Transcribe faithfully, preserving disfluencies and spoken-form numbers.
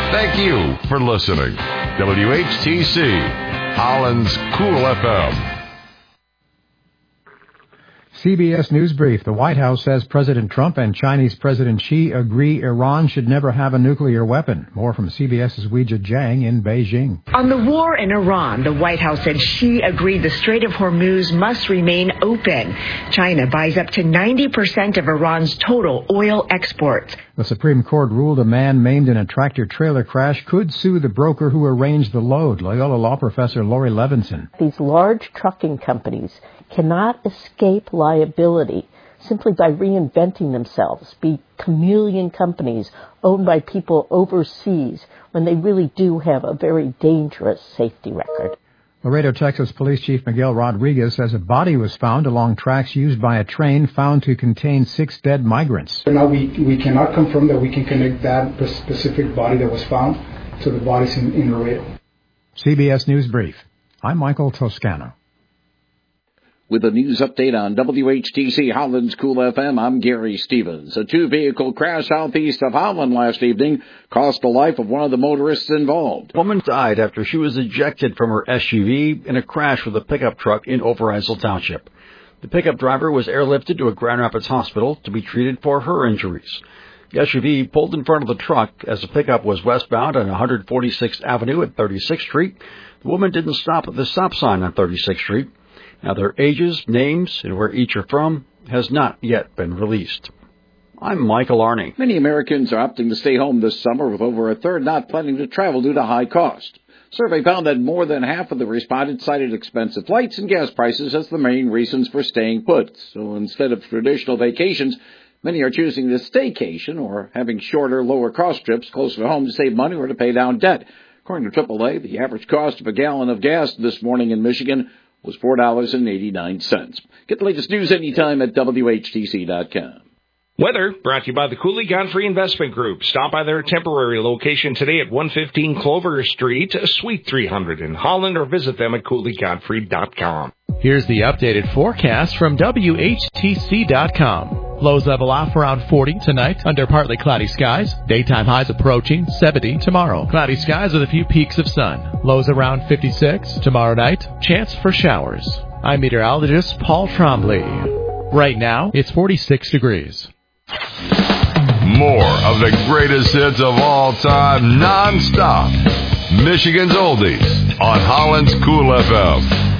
Thank you for listening. W H T C, Holland's Cool F M. C B S News Brief. The White House says President Trump and Chinese President Xi agree Iran should never have a nuclear weapon. More from CBS's Weijia Jiang in Beijing. On the war in Iran, the White House said Xi agreed the Strait of Hormuz must remain open. China buys up to ninety percent of Iran's total oil exports. The Supreme Court ruled a man maimed in a tractor-trailer crash could sue the broker who arranged the load. Loyola Law Professor Lori Levinson. These large trucking companies cannot escape liability simply by reinventing themselves, be chameleon companies owned by people overseas when they really do have a very dangerous safety record. Laredo, Texas Police Chief Miguel Rodriguez says a body was found along tracks used by a train found to contain six dead migrants. Now we, we cannot confirm that we can connect that specific body that was found to the bodies in, in Laredo. C B S News Brief. I'm Michael Toscano. With a news update on W H T C Holland's Cool F M, I'm Gary Stevens. A two-vehicle crash southeast of Holland last evening cost the life of one of the motorists involved. A woman died after she was ejected from her S U V in a crash with a pickup truck in Overijssel Township. The pickup driver was airlifted to a Grand Rapids hospital to be treated for her injuries. The S U V pulled in front of the truck as the pickup was westbound on one forty-sixth Avenue at thirty-sixth Street. The woman didn't stop at the stop sign on thirty-sixth Street. Now, their ages, names, and where each are from has not yet been released. I'm Michael Arney. Many Americans are opting to stay home this summer, with over a third not planning to travel due to high cost. Survey found that more than half of the respondents cited expensive flights and gas prices as the main reasons for staying put. So instead of traditional vacations, many are choosing to staycation or having shorter, lower-cost trips closer to home to save money or to pay down debt. According to triple A, the average cost of a gallon of gas this morning in Michigan was four dollars and eighty-nine cents. Get the latest news anytime at W H T C dot com. Weather brought to you by the Cooley Godfrey Investment Group. Stop by their temporary location today at one fifteen Clover Street, Suite three hundred in Holland, or visit them at Cooley Godfrey dot com. Here's the updated forecast from W H T C dot com. Lows level off around forty tonight under partly cloudy skies. Daytime highs approaching seventy tomorrow. Cloudy skies with a few peaks of sun. Lows around fifty-six tomorrow night. Chance for showers. I'm meteorologist Paul Trombley. Right now, it's forty-six degrees. More of the greatest hits of all time, non-stop. Michigan's Oldies on Holland's Cool F M.